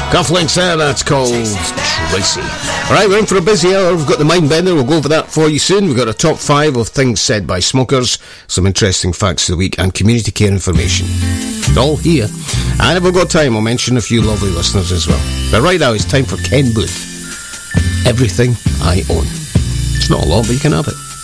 Cufflinks there, that's called Tracy. Alright, we're in for a busy hour. We've got the Mindbender, we'll go over that for you soon. We've got a top 5 of things said by smokers, some interesting facts of the week, and community care information. All here. And if we've got time, I'll mention a few lovely listeners as well. But right now, it's time for Ken Booth. Everything I Own. It's not a lot, but you can have it.